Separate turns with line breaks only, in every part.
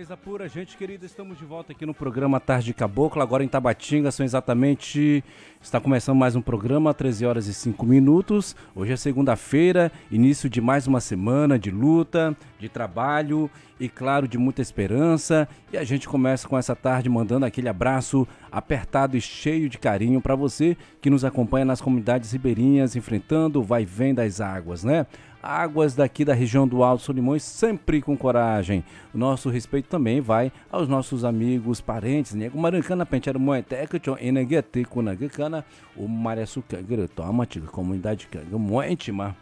Beleza pura, gente querida, estamos de volta aqui no programa Tarde de Caboclo, agora em Tabatinga, está começando mais um programa, 13 horas e 5 minutos, hoje é segunda-feira, início de mais uma semana de luta, de trabalho e claro, de muita esperança, e a gente começa com essa tarde mandando aquele abraço apertado e cheio de carinho para você que nos acompanha nas comunidades ribeirinhas, enfrentando o vai e vem das águas, né? Águas daqui da região do Alto Solimões, sempre com coragem. O nosso respeito também vai aos nossos amigos, parentes, né? O Marancana, Penteiro Moeteca, Enegueteco, Nagacana, o Mariaçuca, Toma, comunidade muito íntima.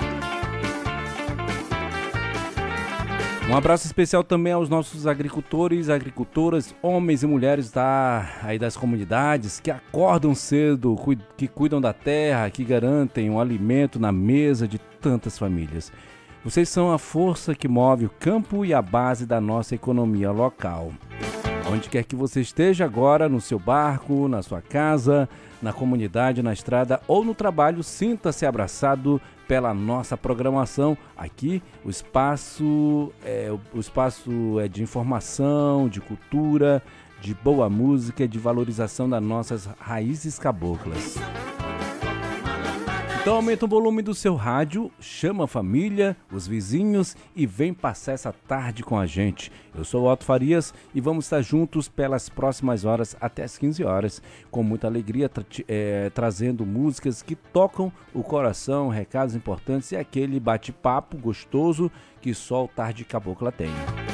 Um abraço especial também aos nossos agricultores, agricultoras, homens e mulheres aí das comunidades que acordam cedo, que cuidam da terra, que garantem um alimento na mesa de tantas famílias. Vocês são a força que move o campo e a base da nossa economia local. Onde quer que você esteja agora, no seu barco, na sua casa, na comunidade, na estrada ou no trabalho, sinta-se abraçado pela nossa programação. Aqui o espaço é de informação, de cultura, de boa música e de valorização das nossas raízes caboclas. Então aumenta o volume do seu rádio, chama a família, os vizinhos e vem passar essa tarde com a gente. Eu sou o Otto Farias e vamos estar juntos pelas próximas horas até as 15 horas, com muita alegria, trazendo músicas que tocam o coração, recados importantes e aquele bate-papo gostoso que só o Tarde Cabocla tem.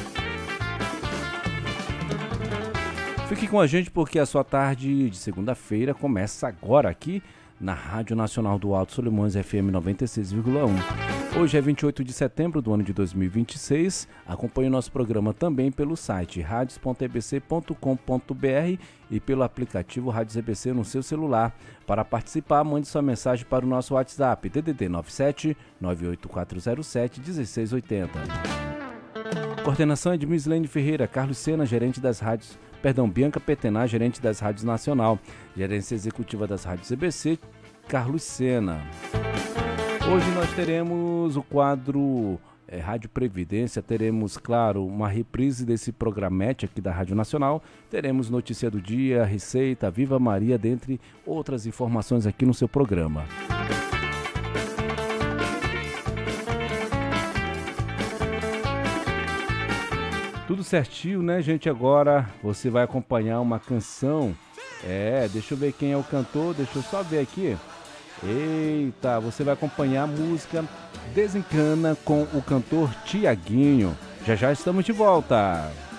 Fique com a gente porque a sua tarde de segunda-feira começa agora aqui na Rádio Nacional do Alto Solimões FM 96,1. Hoje é 28 de setembro do ano de 2026. Acompanhe o nosso programa também pelo site radios.ebc.com.br e pelo aplicativo Rádios EBC no seu celular. Para participar, mande sua mensagem para o nosso WhatsApp DDD 97 98407 1680. Coordenação é de Mislene Ferreira, Carlos Sena, gerente das rádios, Bianca Petenar, gerente das rádios Nacional, gerência executiva das rádios EBC, Carlos Sena. Hoje nós teremos o quadro Rádio Previdência, teremos, claro, uma reprise desse programete aqui da Rádio Nacional, teremos notícia do dia, receita, Viva Maria, dentre outras informações aqui no seu programa. Tudo certinho, né, gente? Agora você vai acompanhar uma canção. Deixa eu ver quem é o cantor, deixa eu só ver aqui. Eita, você vai acompanhar a música Desencana com o cantor Tiaguinho. Já já estamos de volta.